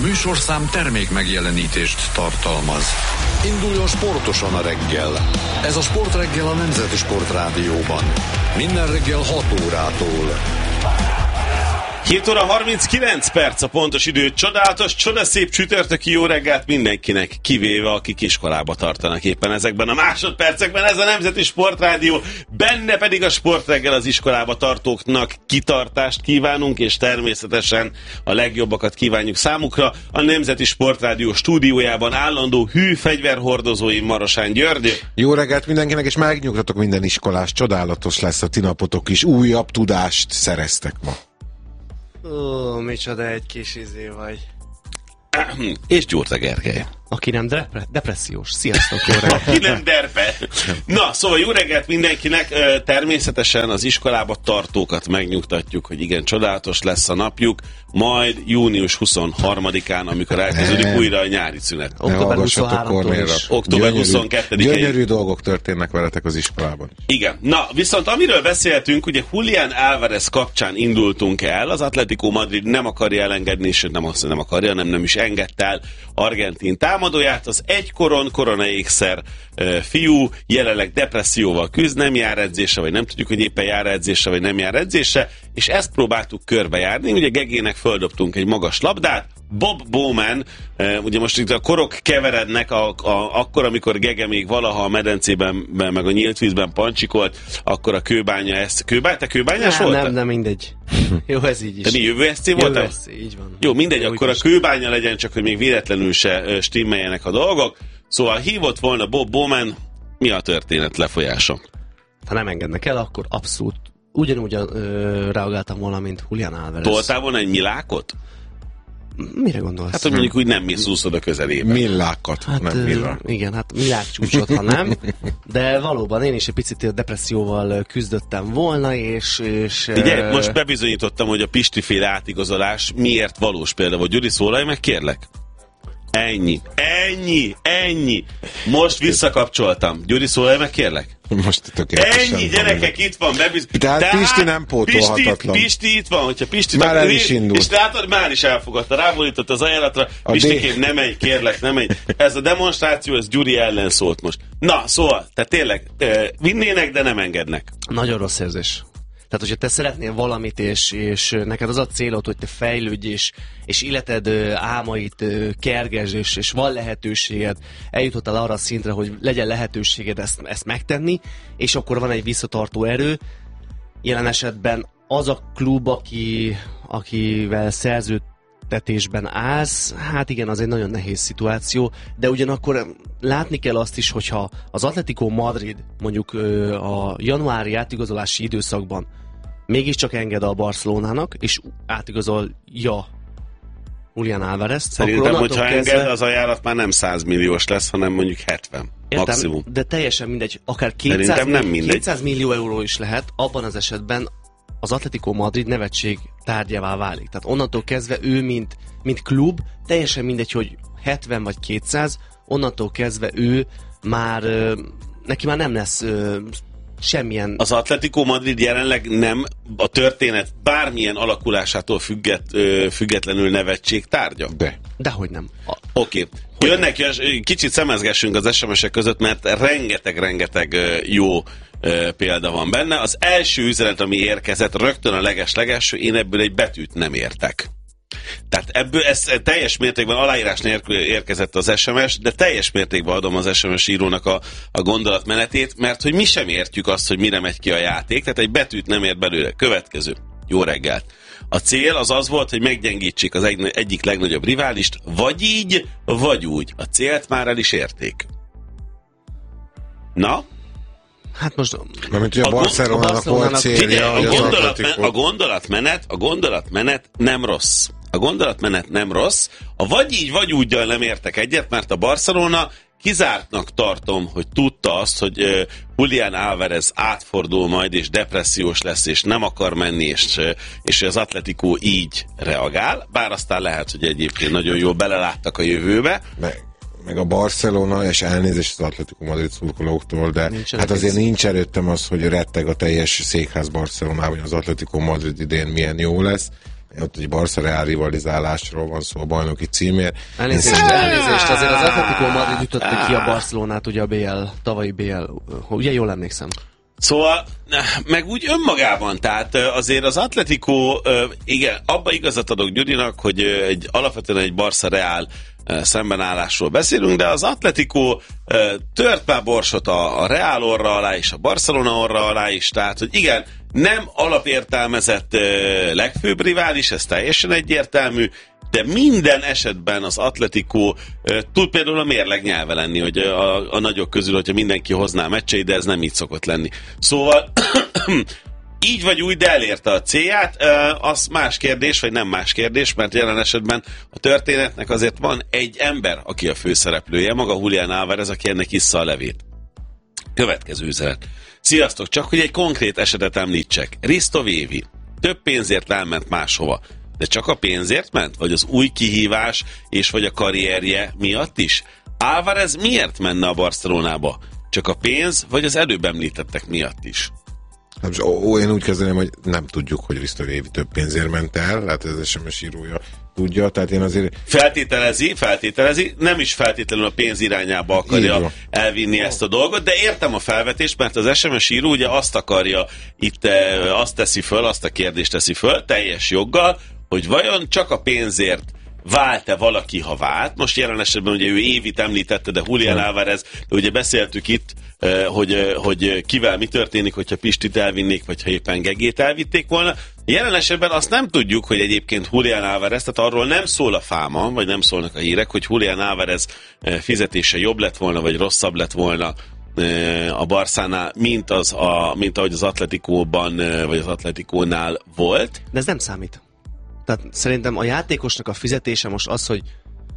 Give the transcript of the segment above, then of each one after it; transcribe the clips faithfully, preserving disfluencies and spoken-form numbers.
műsorszám termék megjelenítést tartalmaz. Induljon sportosan a reggel. Ez a Sportreggel a Nemzeti Sportrádióban. Minden reggel hat órától. hét óra harminckilenc perc a pontos idő. Csodálatos, csodaszép csütörtöki jó reggelt mindenkinek, kivéve akik iskolába tartanak éppen ezekben a másodpercekben. Ez a Nemzeti Sportrádió, benne pedig a Sportreggel. Az iskolába tartóknak kitartást kívánunk, és természetesen a legjobbakat kívánjuk számukra. A Nemzeti Sportrádió stúdiójában állandó hű fegyverhordozói Marosán György. Jó reggelt mindenkinek, és megnyugtatok minden iskolás, csodálatos lesz a ti napotok is, újabb tudást szereztek ma. Ó, micsoda egy kis izé vagy. És Gyurta Gergely. Aki nem depre- depressziós. Sziasztok, jó reggelt. Aki nem derpe. Na, szóval jó reggelt mindenkinek. Természetesen az iskolába tartókat megnyugtatjuk, hogy igen, csodálatos lesz a napjuk. Majd június huszonharmadikán, amikor elkezdődik újra a nyári szünet. Október huszonharmadikától is. Október huszonkettedikén. Gyönyörű dolgok történnek veletek az iskolában. Igen. Na, viszont amiről beszéltünk, ugye Julián Álvarez kapcsán indultunk el. Az Atlético Madrid nem akarja elengedni, és nem azt nem akarja, nem, nem is engedte el argentin támadóját. Az egykoron korona ékszer uh, fiú jelenleg depresszióval küzd, nem jár edzésre, vagy nem tudjuk, hogy éppen jár edzésre, vagy nem jár edzésre, és ezt próbáltuk körbejárni. Ugye Gegének földobtunk egy magas labdát, Bob Bowman, uh, ugye most itt a korok keverednek, a, a, akkor, amikor Gege még valaha a medencében, meg a nyílt vízben pancsikolt, akkor a kőbánya ezt... Kőbány, te kőbányás nem, voltál? Nem, nem, mindegy. Jó, ez így is. Te mi, jövő eszcé voltál? Jövő eszcé, így van. Jó, mindegy, Jó, akkor a kőbánya legyen, csak hogy még véletlenül se stimmeljenek a dolgok. Szóval hívott volna Bob Bowman, mi a történet lefolyása? Ha nem engednek el, akkor abszolút ugyanúgy ö, reagáltam volna, mint Julián Álvarez. Toltál volna egy milákot? Mire gondolsz? Hát, hogy mondjuk úgy nem mi szúszod a közelében. Millákat, Hát, nem millák. igen, hát millák csúcsot, ha nem. De valóban én is egy picit depresszióval küzdöttem volna, és... és Ugye, most bebizonyítottam, hogy a Pisti-féle átigazolás miért valós példa volt. Gyuri, szólalj meg, kérlek. Ennyi, ennyi, ennyi. Most visszakapcsoltam. Gyuri, szólalj meg, kérlek. Most tökéletesen. Ennyi, gyerekek, itt van, bebiz... Tehát, Tehát Pisti nem pótolhatatlan. Pisti, Pisti itt van, hogyha Pisti... Már el is indult. És látod, már is elfogadta, rávolított az ajánlatra. Pistikém, nem menj, kérlek, nem menj. Ez a demonstráció, ez Gyuri ellen szólt most. Na, szóval, tehát tényleg, vinnének, de nem engednek. Nagyon rossz érzés. Tehát, hogyha te szeretnél valamit, és, és neked az a célod, hogy te fejlődj, és, és életed álmait kergesd, és, és van lehetőséged, eljutottál arra a szintre, hogy legyen lehetőséged ezt, ezt megtenni, és akkor van egy visszatartó erő. Jelen esetben az a klub, aki, akivel szerződtetésben állsz, hát igen, az egy nagyon nehéz szituáció, de ugyanakkor látni kell azt is, hogyha az Atlético Madrid mondjuk a januári átigazolási időszakban mégiscsak enged a Barcelonának, és átigazolja Julián Álvarezt. Szerintem, hogyha kezdve... enged, az ajánlat már nem száz milliós lesz, hanem mondjuk hetven. Értem, maximum. De teljesen mindegy. Akár kétszáz, nem mindegy. kétszáz millió euró is lehet, abban az esetben az Atlético Madrid nevetség tárgyává válik. Tehát onnantól kezdve ő, mint, mint klub, teljesen mindegy, hogy hetven vagy kétszáz, onnantól kezdve ő már, neki már nem lesz semmilyen... Az Atlético Madrid jelenleg nem a történet bármilyen alakulásától függet, függetlenül nevetség tárgya? De. Dehogy nem. Oké. Okay. Jönnek, kicsit szemezgessünk az es em es-ek között, mert rengeteg-rengeteg jó példa van benne. Az első üzenet, ami érkezett, rögtön a leges-legelső, én ebből egy betűt nem értek. Tehát ebből ez teljes mértékben aláírás nélkül érkezett az es em es, de teljes mértékben adom az es em es írónak a, a gondolatmenetét, mert hogy mi sem értjük azt, hogy mire megy ki a játék, tehát egy betűt nem ért belőle. Következő. Jó reggelt. A cél az az volt, hogy meggyengítsék az egy, egyik legnagyobb riválist, vagy így, vagy úgy. A célt már el is érték. Na? Hát most... Mert a, a Barcelonának volt célja, a, gondolatmen, a gondolatmenet, a gondolatmenet nem rossz. A gondolatmenet nem rossz. A vagy így, vagy úggyal nem értek egyet, mert a Barcelona kizártnak tartom, hogy tudta azt, hogy uh, Julián Álvarez átfordul majd, és depressziós lesz, és nem akar menni, és, uh, és az Atlético így reagál. Bár aztán lehet, hogy egyébként nagyon jól beleláttak a jövőbe. Meg, meg a Barcelona, és elnézést az Atlético Madrid szurkolóktól, de nincs hát azért nincs előttem az, hogy retteg a teljes székház Barcelonában, hogy az Atlético Madrid idén milyen jó lesz. ott egy Barca-Real rivalizálásról van szó a bajnoki címért. Elnézést, elnézést, azért az Atletico Madrid ütötte ki a Barcelonát, ugye a bé el, tavalyi bé el, ugye jól emlékszem. Szóval, meg úgy önmagában, tehát azért az Atletico, igen, abba igazat adok Gyurinak, hogy egy, alapvetően egy Barca-Real szembenállásról beszélünk, de az Atletico tört már borsot a, a Real orra alá és a Barcelona orra alá is, tehát, hogy igen, nem alapértelmezett legfőbb rivális, ez teljesen egyértelmű, de minden esetben az Atletico tud például a mérleg nyelve lenni, hogy a, a nagyok közül, hogyha mindenki hozná meccseit, de ez nem így szokott lenni. Szóval így vagy úgy, de elérte a célját, az más kérdés, vagy nem más kérdés, mert jelen esetben a történetnek azért van egy ember, aki a főszereplője, maga Julián Álvarez, aki ennek issza a levét. Következő üzenet. Sziasztok, csak hogy egy konkrét esetet említsek. Risto Vévi több pénzért elment máshova, de csak a pénzért ment? Vagy az új kihívás és vagy a karrierje miatt is? Álvarez miért menne a Barcelonába? Csak a pénz, vagy az előbb említettek miatt is? Hát, ó, én úgy kezdeném, hogy nem tudjuk, hogy Risto Vévi több pénzért ment el, hát ez es em es írója tudja, tehát én azért... Feltételezi, feltételezi, nem is feltétlenül a pénz irányába akarja elvinni ezt a dolgot, de értem a felvetést, mert az es em es író ugye azt akarja, itt azt teszi föl, azt a kérdést teszi föl, teljes joggal, hogy vajon csak a pénzért vált-e valaki, ha vált. Most jelen esetben ugye ő Évit említette, de Julián Álvarez, de ugye beszéltük itt, hogy, hogy kivel mi történik, hogyha Pistit elvinnék, vagy ha éppen Gegét elvitték volna. Jelen esetben azt nem tudjuk, hogy egyébként Julián Álvarez, tehát arról nem szól a fáma, vagy nem szólnak a hírek, hogy Julián Álvarez fizetése jobb lett volna, vagy rosszabb lett volna a Barszánál, mint, az a, mint ahogy az Atletikóban, vagy az Atletikónál volt. De ez nem számít. Tehát szerintem a játékosnak a fizetése most az, hogy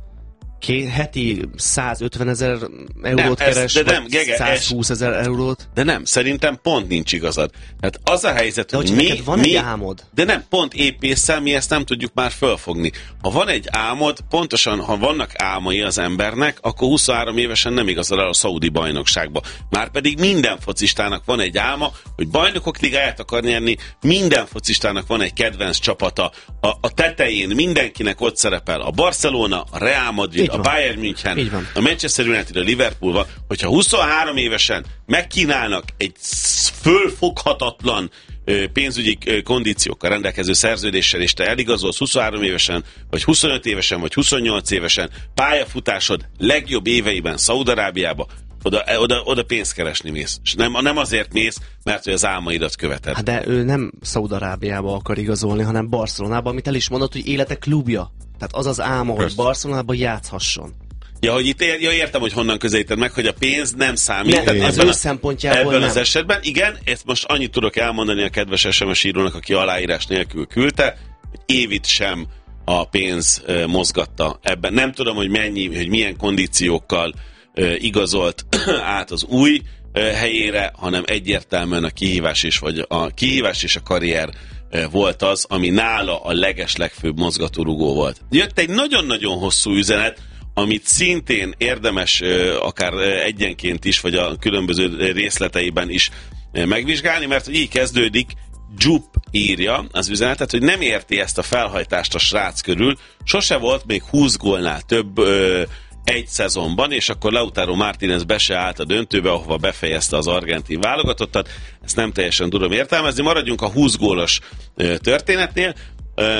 Ké, heti százötvenezer eurót nem, keres, ez, de nem, Gege, százhúszezer eurót. De nem, szerintem pont nincs igazad. Tehát az a helyzet, de hogy mi, van mi, egy álmod. De nem, pont épésszel mi ezt nem tudjuk már fölfogni. Ha van egy álmod, pontosan, ha vannak álmai az embernek, akkor huszonhárom évesen nem igazad el a szaudi bajnokságba. Márpedig minden focistának van egy álma, hogy bajnokok ligáját akar nyerni, minden focistának van egy kedvenc csapata. A, a tetején mindenkinek ott szerepel a Barcelona, a Real Madrid, a Bayern München, a Manchester United, a Liverpool van, hogyha huszonhárom évesen megkínálnak egy fölfoghatatlan pénzügyi kondíciókkal rendelkező szerződéssel, és te eligazolsz huszonhárom évesen, vagy huszonöt évesen, vagy huszonnyolc évesen pályafutásod legjobb éveiben Szaúd-Arábiába, oda, oda, oda pénzt keresni mész. És nem, nem azért mész, mert hogy az álmaidat követed. Hát de ő nem Szaúd-Arábiába akar igazolni, hanem Barcelonába, amit el is mondott, hogy élete klubja. Tehát az az álma, hogy Barcelonában játszhasson. Ja, hogy itt ér, ja, értem, hogy honnan közelíted meg, hogy a pénz nem számít. Ne, az ő szempontjából ebben nem. Az esetben, igen, ezt most annyit tudok elmondani a kedves es em es írónak, aki aláírás nélkül küldte, hogy Évit sem a pénz uh, mozgatta ebben. Nem tudom, hogy mennyi, hogy milyen kondíciókkal uh, igazolt át az új uh, helyére, hanem egyértelműen a kihívás és, vagy a kihívás és a karrier volt az, ami nála a leges-legfőbb mozgatórugó volt. Jött egy nagyon-nagyon hosszú üzenet, amit szintén érdemes akár egyenként is, vagy a különböző részleteiben is megvizsgálni, mert hogy így kezdődik, Jupp írja az üzenetet, hogy nem érti ezt a felhajtást a srác körül, sose volt még húsz gólnál több ö, egy szezonban, és akkor Lautaro Martínez be se állt a döntőbe, ahova befejezte az argentin válogatottat. Ezt nem teljesen tudom értelmezni. Maradjunk a húsz gólos ö, történetnél. Ö,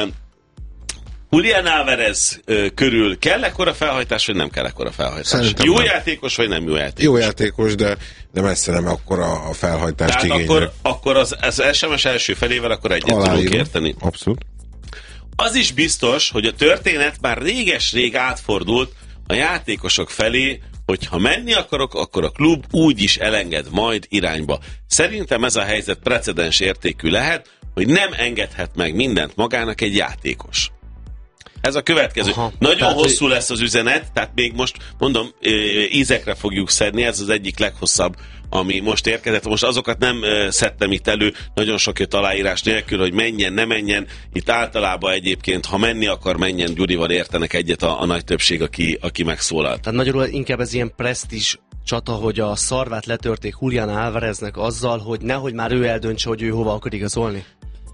Julián Álvarez ö, körül kell ekkora felhajtás, vagy nem kell ekkora felhajtás? Szerintem jó nem. Játékos, vagy nem jó játékos? Jó játékos, de, de messze nem akkora a felhajtást Tehát igényel. akkor, akkor az, az es em es első felével akkor egyet tudunk érteni. Abszolút. Az is biztos, hogy a történet már réges-rég átfordult a játékosok felé, hogy ha menni akarok, akkor a klub úgy is elenged majd irányba. Szerintem ez a helyzet precedens értékű lehet, hogy nem engedhet meg mindent magának egy játékos. Ez a következő. Aha, Nagyon tehát, hosszú hogy... lesz az üzenet, tehát még most mondom, ízekre fogjuk szedni, ez az egyik leghosszabb, ami most érkezett. Most azokat nem szedtem itt elő, nagyon sok jött aláírás nélkül, hogy menjen, ne menjen. Itt általában egyébként, ha menni akar, menjen, Gyurival értenek egyet a, a nagy többség, aki, aki megszólalt. Tehát magyarul inkább ez ilyen presztízs csata, hogy a szarvát letörték Julián Álvareznek azzal, hogy nehogy már ő eldöntse, hogy ő hova akar igazolni.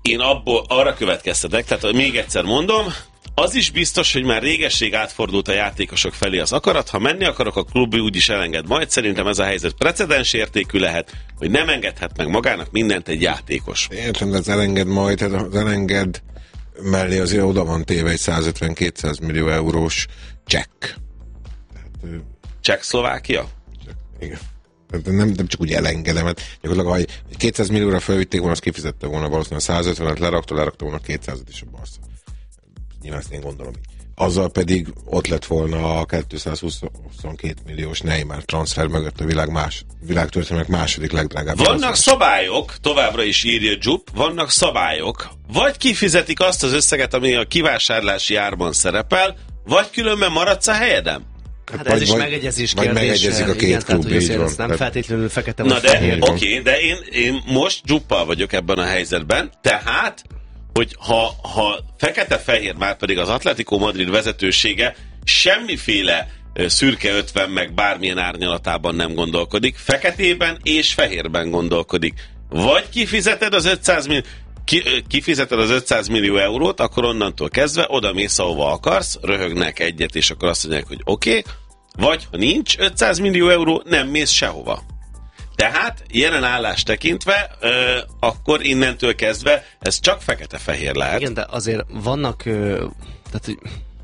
én abból arra következtetek, tehát még egyszer mondom, az is biztos, hogy már régesség átfordult a játékosok felé az akarat, ha menni akarok, a klub úgyis elenged majd. Szerintem ez a helyzet precedens értékű lehet, hogy nem engedhet meg magának mindent egy játékos. Értem, de az elenged majd, tehát az elenged mellé azért oda van téve egy százötven-kétszáz millió eurós csekk. Tehát, Csehszlovákia? igen. Nem, nem csak úgy elengedem, mert gyakorlatilag ha kétszáz millióra felvitték volna, azt kifizette volna valószínűleg százötvenet, lerakta, lerakta volna kétszázat is a Barca. Nyilván ezt én gondolom így. Azzal pedig ott lett volna a kétszázhuszonkettő milliós Neymar transfer mögött a világ más, világtörténelmek második legdrágább. Vannak transfer. szabályok, továbbra is írja Jupp, vannak szabályok, vagy kifizetik azt az összeget, ami a kivásárlási árban szerepel, vagy különben maradsz a helyeden. Hát vagy, ez is vagy, megegyezés vagy kérdése. megegyezik a két igen, klub, tehát, így van. ez nem Tehát... feltétlenül fekete Na vagy de, fehér. oké, okay, de én, én most Juppal vagyok ebben a helyzetben, tehát, hogy ha, ha fekete-fehér, már pedig az Atletico Madrid vezetősége semmiféle szürke ötven meg bármilyen árnyalatában nem gondolkodik, feketében és fehérben gondolkodik. Vagy kifizeted az ötszáz millió, ki, kifizeted az ötszáz millió eurót, akkor onnantól kezdve oda mész, ahova akarsz, röhögnek egyet, és akkor azt mondják, hogy oké, okay, vagy ha nincs ötszáz millió euró, nem mész sehova. Tehát jelen állás tekintve, ö, akkor innentől kezdve ez csak fekete-fehér lehet. Igen, de azért vannak, ö, tehát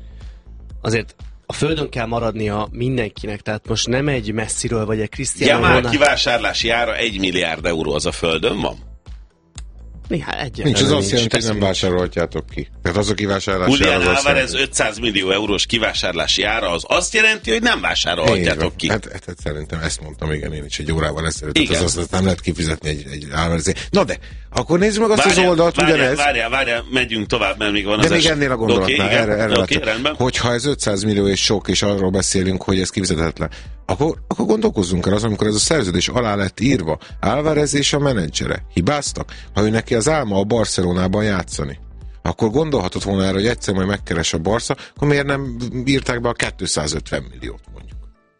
azért a földön kell maradnia mindenkinek, tehát most nem egy messziről, vagy egy Cristiano Ja, már Ronaldo. kivásárlási ára egy milliárd euró, az a földön van? Néha egyáltalán Nincs, az azt nincs. jelenti, hogy nem vásárolhatjátok ki. Tehát az a kivásárlási Julián ára az Álvarez azt ötszáz millió eurós kivásárlási ára, az azt jelenti, hogy nem vásárolhatjátok ki. Hát, hát, hát szerintem ezt mondtam, igen, én is egy órával ezelőtt. Igen. Az, azt nem lehet kifizetni egy, egy Álvarezért. Na de, akkor nézzük meg azt Várjál, az oldalt, várjál, ugyanez. Várjál, várjál, megyünk tovább, mert még van De az még es... ennél a gondolatnál, okay, erre, erre okay, okay, rendben. hogyha ez ötszáz millió és sok, és arról beszélünk, hogy ez kifizetetlen, akkor, akkor gondolkozzunk el az, amikor ez a szerződés alá lett írva, Álvarez és a menedzsere hibáztak, ha ő neki az álma a Barcelonában játszani. Akkor gondolhatott volna erre, hogy egyszer majd megkeres a Barca, akkor miért nem írták be a kétszázötven milliót mondjuk.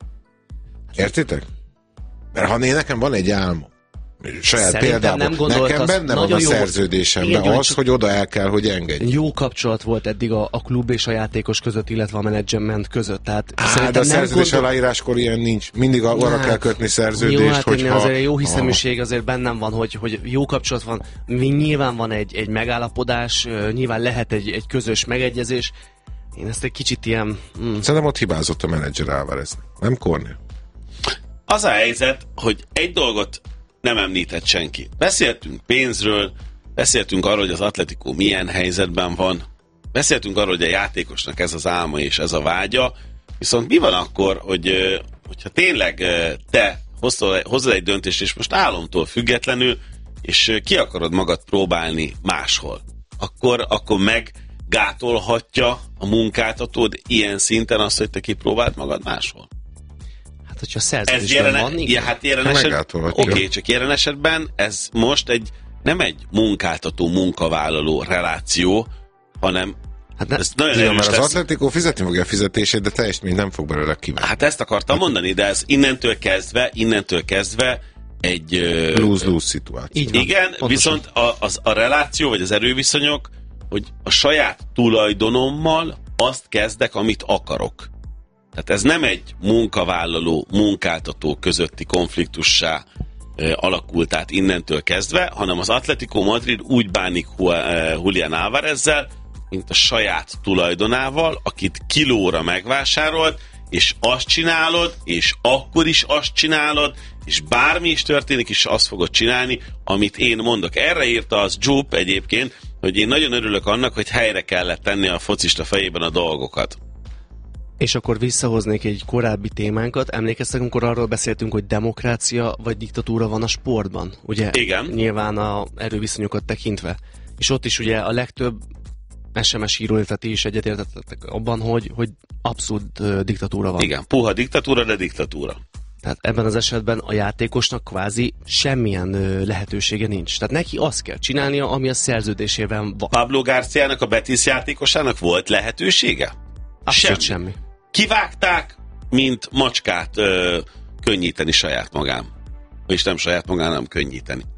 Értitek? Mert ha né, nekem van egy álma, saját Szerintem példában, nem gondolt nekem az- benne van nagyon a jó- szerződésemben Igen, Gyuri, az, csak- hogy oda el kell, hogy engedj. Jó kapcsolat volt eddig a, a klub és a játékos között, illetve a menedzsment között. Tehát Á, de szerintem a nem szerződés gondol... aláíráskor ilyen nincs. Mindig arra Hát, kell kötni szerződést, jó, hát hogyha... azért jó hiszeműség azért bennem van, hogy, hogy jó kapcsolat van, mi nyilván van egy, egy megállapodás, ö, nyilván lehet egy, egy közös megegyezés. Én ezt egy kicsit ilyen... Mm, Szerintem ott hibázott a menedzser Álvarez. Nem Kornél? Az a helyzet, hogy egy dolgot nem említett senki. Beszéltünk pénzről, beszéltünk arról, hogy az Atletico milyen helyzetben van, beszéltünk arról, hogy a játékosnak ez az álma és ez a vágya, viszont mi van akkor, hogy, hogyha tényleg te hozol egy döntést, és most álomtól függetlenül, és ki akarod magad próbálni máshol, akkor, akkor meggátolhatja a munkáltatód ilyen szinten azt, hogy te kipróbáld magad máshol? hát, hogyha Ez szerződésben jelen, van, ja, hát jelen eset, Megátolhatja. oké, okay, csak jelen esetben ez most egy nem egy munkáltató-munkavállaló reláció, hanem hát ne, ez nagyon Igen, erős mert az lesz. Atletico fizetni fogja a fizetését, de teljesítményt nem fog belőle kivenni. Hát ezt akartam mondani, de ez innentől kezdve, innentől kezdve egy... ö, Lose-lose szituáció. Így van. igen, pontosan. viszont a, az, a reláció, vagy az erőviszonyok, hogy a saját tulajdonommal azt kezdek, amit akarok. Tehát ez nem egy munkavállaló, munkáltató közötti konfliktussá e, alakult át innentől kezdve, hanem az Atletico Madrid úgy bánik Julián Álvarezzel, mint a saját tulajdonával, akit kilóra megvásárolt, és azt csinálod, és akkor is azt csinálod, és bármi is történik, és azt fogod csinálni, amit én mondok. Erre írta az Jupp egyébként, hogy én nagyon örülök annak, hogy helyre kellett tenni a focista fejében a dolgokat. És akkor visszahoznék egy korábbi témánkat. Emlékeztek, amikor arról beszéltünk, hogy demokrácia vagy diktatúra van a sportban? Ugye? Igen. Nyilván a erőviszonyokat tekintve. És ott is ugye a legtöbb es em es író, illetve ti is egyetértettek abban, hogy, hogy abszolút uh, diktatúra van. Igen, puha diktatúra, de diktatúra. Tehát ebben az esetben a játékosnak kvázi semmilyen ö, lehetősége nincs. Tehát neki azt kell csinálnia, ami a szerződésében van. Pablo Garciának, a Betis játékosának volt lehetősége? Abszolút semmi. semmi. Kivágták, mint macskát ö, könnyíteni saját magán. Vagyis nem saját magán, hanem könnyíteni.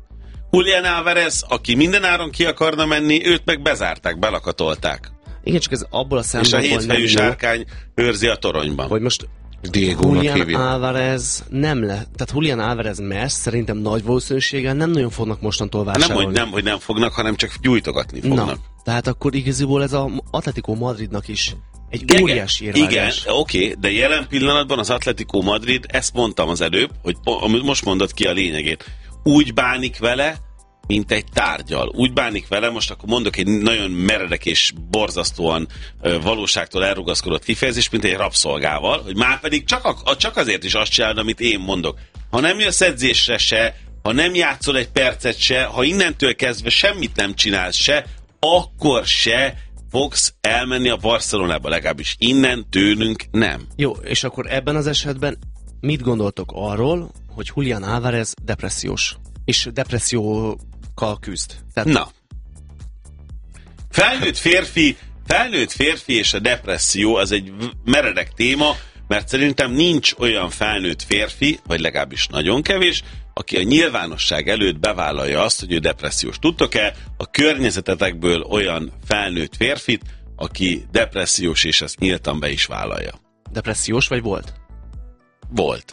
Julián Álvarez, aki mindenáron ki akarna menni, őt meg bezárták, belakatolták. Igen, csak ez abból a És a szempontból hétfejű nem jó, sárkány őrzi a toronyban. hogy most Diego-nak Julián hívja. Álvarez nem le, tehát Julián Álvarez mes szerintem nagy valószínűséggel nem nagyon fognak mostantól Nem vásárolni. hogy, nem, hogy nem fognak, hanem csak gyújtogatni fognak. Na, tehát akkor igaziból ez az Atletico Madridnak is egy Igen, óriási igen, érvágás. oké, de jelen pillanatban az Atletico Madrid, ezt mondtam az előbb, hogy po- amit most mondod ki a lényegét, úgy bánik vele, mint egy tárgyal. Úgy bánik vele, most akkor mondok egy nagyon meredek és borzasztóan ö, valóságtól elrugaszkodott kifejezést, mint egy rabszolgával, hogy már pedig csak, a, csak azért is azt csinálod, amit én mondok. Ha nem jössz edzésre se, ha nem játszol egy percet se, ha innentől kezdve semmit nem csinálsz se, akkor se fogsz elmenni a Barcelonába, legalábbis innen tőlünk nem. Jó, és akkor ebben az esetben mit gondoltok arról, hogy Julián Álvarez depressziós, és depressziókkal küzd? Tehát Na. Felnőtt férfi, felnőtt férfi és a depresszió az egy meredek téma, mert szerintem nincs olyan felnőtt férfi, vagy legalábbis nagyon kevés, aki a nyilvánosság előtt bevállalja azt, hogy ő depressziós. Tudtok-e a környezetetekből olyan felnőtt férfit, aki depressziós, és ezt nyíltan be is vállalja? depressziós vagy volt? Volt.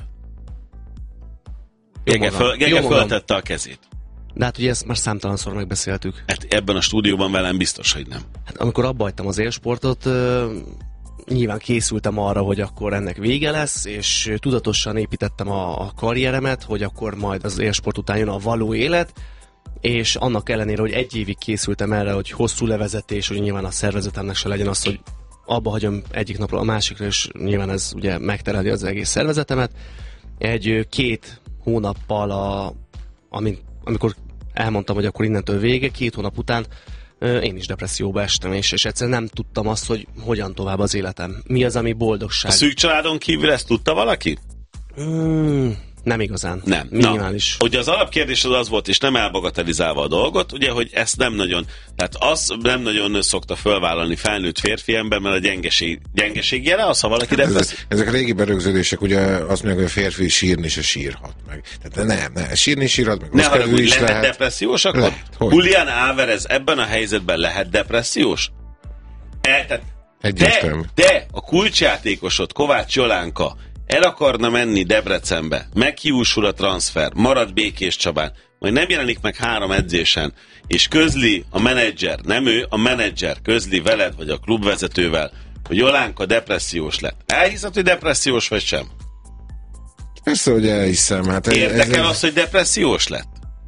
Jó Gege, magam. föl, Gege Jó magam. föltette a kezét. De hát ugye ezt már számtalanszor megbeszéltük. Hát ebben a stúdióban velem biztos, hogy nem. Hát amikor abba hagytam az élsportot, ö, nyilván készültem arra, hogy akkor ennek vége lesz, és tudatosan építettem a, a karrieremet, hogy akkor majd az élsport után jön a való élet, és annak ellenére, hogy egy évig készültem erre, hogy hosszú levezetés, hogy nyilván a szervezetemnek se legyen az, hogy abba hagyom egyik napról a másikra, és nyilván ez ugye megterheli az egész szervezetemet. Egy ö, két hónappal, a, amin, amikor elmondtam, hogy akkor innentől vége, két hónap után ö, én is depresszióba estem, és, és egyszerűen nem tudtam azt, hogy hogyan tovább az életem. Mi az, ami A boldogság? szűk családon kívül ezt tudta valaki? Mm, nem igazán. Nem. Minimális. Na, ugye az alapkérdés az az volt, és nem elbagatelizálva a dolgot, ugye, hogy ezt nem nagyon, tehát az nem nagyon szokta fölvállalni felnőtt férfi ember, mert a gyengeség, gyengeség jele az, ha valaki depresszió. Ezek, ezek a régi berögződések, ugye azt mondják, hogy a férfi sírni se sírhat meg. Tehát nem, nem, sírni sírhat meg. Ne Rossz haragudj, kedvű is lehet, lehet. depressziós akkor? Lehet, hogy? Julián Álvarez ebben a helyzetben lehet depressziós? E, tehát Egyértelmű. de, de a kulcsjátékosod Kovács Jolánka el akarna menni Debrecenbe, meghiúsul a transfer, marad Békés Csabán, majd nem jelenik meg három edzésen, és közli a menedzser, nem ő, a menedzser közli veled, vagy a klubvezetővel, hogy Jolánka depressziós lett. Elhiszed, hogy depressziós vagy sem? Persze, hogy elhiszem. Hát ez, Érdekel ez, az, hogy depressziós lett?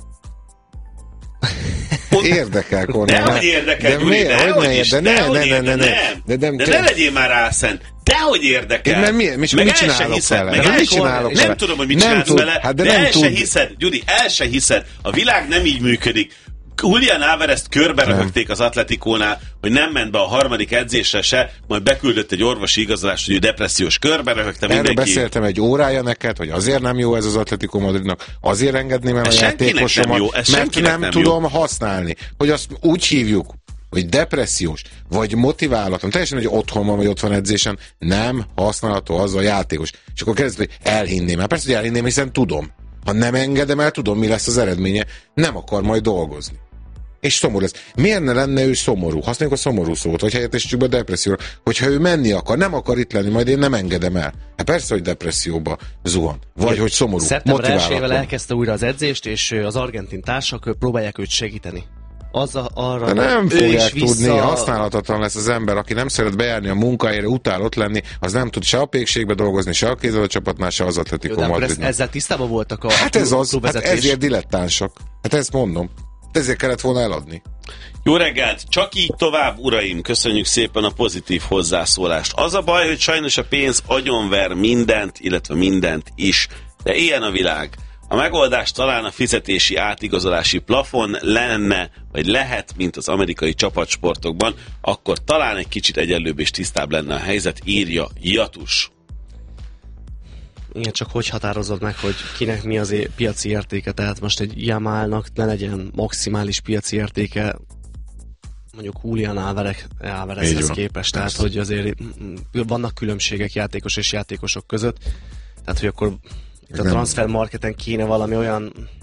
Érdekel, Kornél. Dehogy érdekel, de Gyuri, miért? dehogy Hogy ne is, érde- ne, dehogy ne, ne, ne, érde- ne. nem. De, de, De ne legyél már álszent. Dehogy érdekel. Én, mert mi, mi, Meg mit el se csinálok hiszed, vele? meg De el mit se- csinálok Nem vele? tudom, hogy mit Nem csinálsz tud, vele, hát de de nem el se tud. hiszed. Gyuri, el se hiszed. A világ nem így működik. Julián Álvarezt körbe röhögték az Atletikónál, hogy nem ment be a harmadik edzésre se, majd beküldött egy orvosi igazolást, hogy ő depressziós, körbe röhögte Erről mindenki. beszéltem egy órája neked, hogy azért nem jó ez az Atletico Madridnak, azért engedném el a Ez senkinek játékosomat, nem jó, ez mert senkinek nem, nem tudom használni. Hogy azt úgy hívjuk, hogy depressziós, vagy motiválatlan, teljesen, hogy otthon van, vagy ott van edzésen, nem használható az a játékos. És akkor kezdve, hogy elhinném. Hát persze, hogy elhinném, hiszen tudom. Ha nem engedem el, tudom, mi lesz az eredménye. Nem akar majd dolgozni. És szomorú lesz. Miért ne lenne ő szomorú? Használjuk a szomorú szót, vagy helyettesítsük be a depresszióra. Hogyha ő menni akar, nem akar itt lenni, majd én nem engedem el. Hát persze, hogy depresszióba zuhan. Vagy hogy szomorú, Szeptember elsejével motiválatlan. elkezdte újra az edzést, és ö, az argentin társak ö, próbálják őt segíteni. Az a, arra, De nem ő fogják is tudni, vissza... használhatatlan lesz az ember, aki nem szeret bejárni a munkahelyre, utál ott lenni, az nem tud se a pékségbe dolgozni, se a kézzelő csapatnál, se az Jó, Atletico de akkor ezt, Madridnak. ezzel tisztában voltak a Hát ez az, hát klubvezetés? ezért dilettánsak. Hát ezt mondom. Ezért kellett volna eladni. Jó reggelt! Csak így tovább, uraim! Köszönjük szépen a pozitív hozzászólást. Az a baj, hogy sajnos a pénz agyonver mindent, illetve mindent is. De ilyen a világ. A megoldás talán a fizetési átigazolási plafon lenne, vagy lehet, mint az amerikai csapatsportokban, akkor talán egy kicsit egyenlőbb és tisztább lenne a helyzet, írja Jatus. Igen, csak hogy határozod meg, hogy kinek mi az é- piaci értéke, tehát most egy Yamalnak ne legyen maximális piaci értéke mondjuk Julián Álvarez- Álvarezhez képest, tehát Persze. hogy azért mm, vannak különbségek játékos és játékosok között, tehát hogy akkor itt a Nem. transfermarketen kéne valami olyan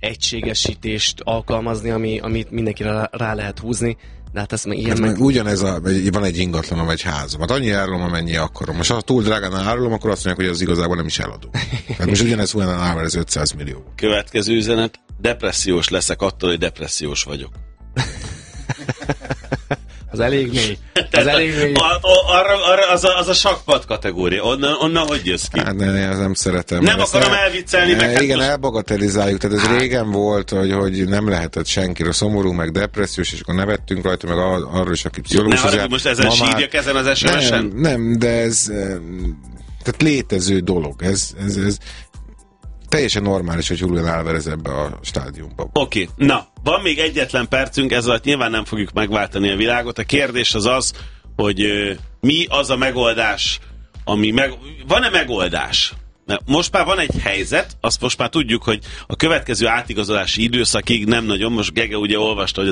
egységesítést alkalmazni, ami, amit mindenkire rá, rá lehet húzni. De hát ezt meg ilyen Ez meg... meg ugyanez a, van egy ingatlanom, egy házam. Hát annyi árulom, amennyi akarom. Most ha túl drágán árulom, akkor azt mondják, hogy az igazából nem is eladó. Tehát most ugyanez Julián Álvarez ötszáz millió. Következő üzenet, depressziós leszek attól, hogy depressziós vagyok. Az elég mély. Az elég mély. A, a, arra, arra, az, a, az a sakkpad kategória. Onnan, onnan hogy jössz ki? Hát ne, ez nem szeretem. Nem Ezt akarom el, elviccelni. ne, meg hát igen, most... elbagatelizáljuk. Tehát ez régen volt, hogy, hogy nem lehetett senkire szomorú, meg depressziós, és akkor nevettünk rajta, meg arról is, aki pszichológus. Ne haragudj, most ezen sírjak már... ezen az es em es-en? Nem, nem, de ez tehát létező dolog. Ez, ez, ez teljesen normális, hogy Julián Álvarez ebbe a stádiumba. Oké, okay. Na, van még egyetlen percünk, ez alatt nyilván nem fogjuk megváltani a világot. A kérdés az az, hogy ö, mi az a megoldás, ami meg... Van-e megoldás? Most már van egy helyzet, azt most már tudjuk, hogy a következő átigazolási időszakig nem nagyon, most Gege ugye olvasta, hogy